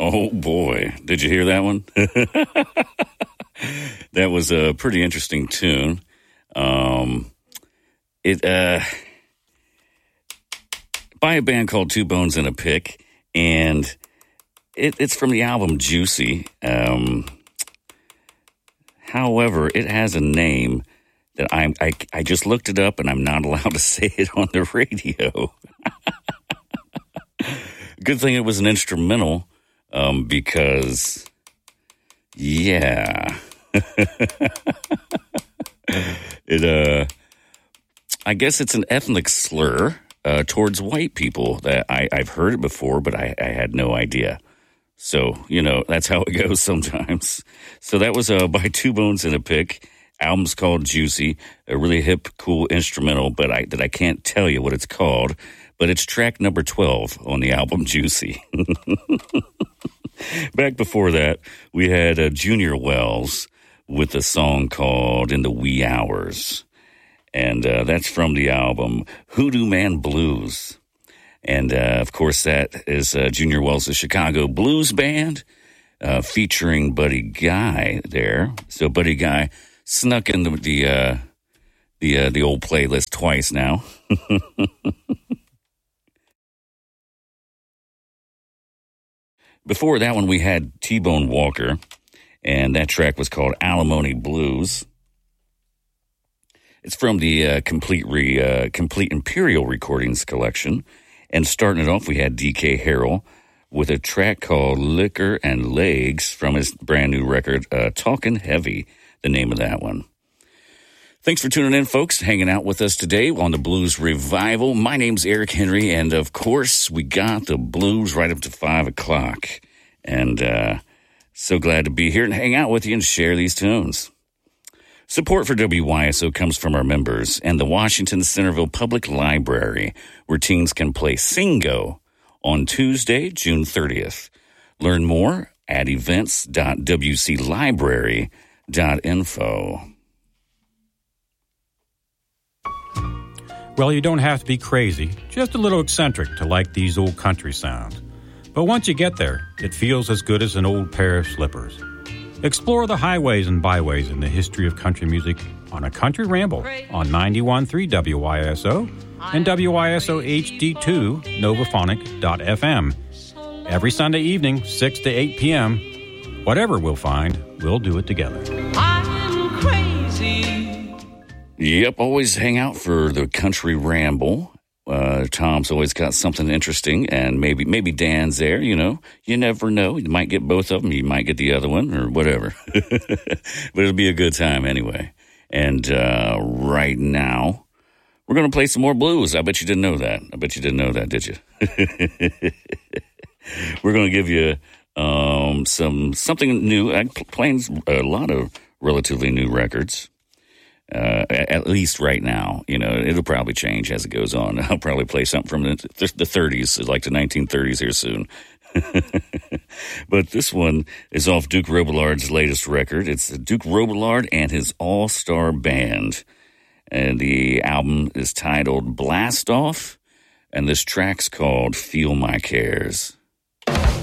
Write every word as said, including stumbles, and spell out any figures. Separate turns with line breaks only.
Oh, boy. Did you hear that one? That was a pretty interesting tune. Um, it uh, by a band called Two Bones and a Pick, and it, it's from the album Juicy. Um, however, it has a name that I'm, I I just looked it up, and I'm not allowed to say it on the radio. Good thing it was an instrumental, um, because, yeah. It, uh, I guess it's an ethnic slur uh, towards white people. That I, I've heard it before, but I, I had no idea. So, you know, that's how it goes sometimes. So that was uh, by Two Bones and a Pick. Album's called Juicy, a really hip, cool instrumental, but I that I can't tell you what it's called. But it's track number twelve on the album Juicy. Back before that, we had uh, Junior Wells with a song called In the Wee Hours. And uh, that's from the album Hoodoo Man Blues. And, uh, of course, that is uh, Junior Wells' Chicago Blues Band uh, featuring Buddy Guy there. So Buddy Guy snuck in the the uh, the, uh, the old playlist twice now. Before that one, we had T-Bone Walker, and that track was called Alimony Blues. It's from the uh, complete re, uh, complete Imperial Recordings collection. And starting it off, we had D K Harrell with a track called Liquor and Legs from his brand new record, uh, Talkin' Heavy, the name of that one. Thanks for tuning in, folks, hanging out with us today on the Blues Revival. My name's Eric Henry, and of course, we got the blues right up to five o'clock. And uh, so glad to be here and hang out with you and share these tunes. Support for W Y S O comes from our members and the Washington Centerville Public Library, where teens can play Singo on Tuesday, June thirtieth. Learn more at events dot w c library dot info.
Well, you don't have to be crazy, just a little eccentric to like these old country sounds. But once you get there, it feels as good as an old pair of slippers. Explore the highways and byways in the history of country music on a country ramble on ninety-one point three W Y S O and W Y S O H D two Novaphonic dot f m. Every Sunday evening, six to eight p.m. Whatever we'll find, we'll do it together.
I'm crazy.
Yep, always hang out for the country ramble. Uh, Tom's always got something interesting, and maybe maybe Dan's there, you know. You never know. You might get both of them. You might get the other one or whatever. But it'll be a good time anyway. And uh, right now, we're going to play some more blues. I bet you didn't know that. I bet you didn't know that, did you? We're going to give you um, some something new. I'm playing a lot of relatively new records. Uh, at least right now, you know, it'll probably change as it goes on. I'll probably play something from the, th- the thirties, like the nineteen thirties here soon. But this one is off Duke Robillard's latest record. It's Duke Robillard and his all-star band. And the album is titled Blast Off, and this track's called Feel My Cares.